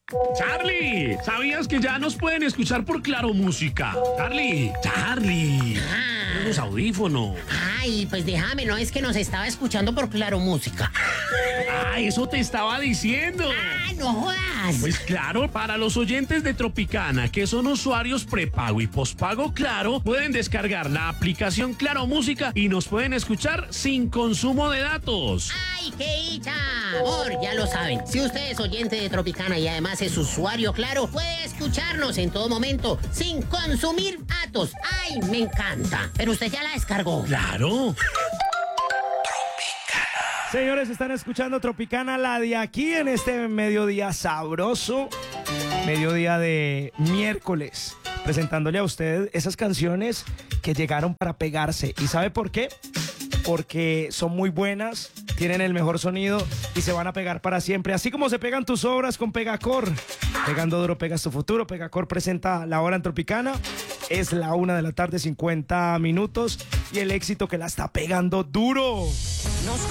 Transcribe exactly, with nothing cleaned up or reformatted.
Charlie, ¿sabías que ya nos pueden escuchar por Claro Música? Charlie, Charlie, Ah. los audífonos. Ay, pues déjame, no es que nos estaba escuchando por Claro Música. Ah, eso te estaba diciendo. ¡Ah, no jodas! Pues claro, para los oyentes de Tropicana, que son usuarios prepago y pospago Claro, pueden descargar la aplicación Claro Música y nos pueden escuchar sin consumo de datos. ¡Ay, qué dicha! Amor, ya lo saben, si usted es oyente de Tropicana y además es usuario Claro, puede escucharnos en todo momento sin consumir datos. ¡Ay, me encanta! Pero usted ya la descargó. Claro. Señores, están escuchando Tropicana, la de aquí en este mediodía sabroso, mediodía de miércoles, presentándole a usted esas canciones que llegaron para pegarse. ¿Y sabe por qué? Porque son muy buenas, tienen el mejor sonido y se van a pegar para siempre. Así como se pegan tus obras con Pegacor. Pegando duro, pegas tu futuro. Pegacor presenta La Hora en Tropicana. Es la una de la tarde, cincuenta minutos. Y el éxito que la está pegando duro. Nos